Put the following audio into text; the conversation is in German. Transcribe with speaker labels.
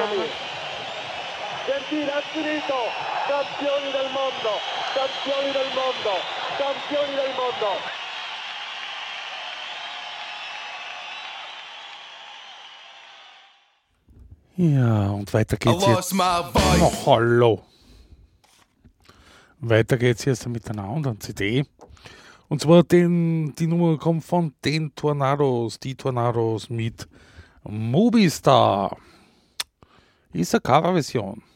Speaker 1: Gentile ha finito, campioni del mondo, campioni del mondo, campioni del mondo.
Speaker 2: Ja, und weiter geht's jetzt. Oh, hallo. Weiter geht's jetzt mit einer anderen CD. Und zwar die Nummer kommt von den Tornados, die Tornados mit Movie Star. Ist eine Coverversion.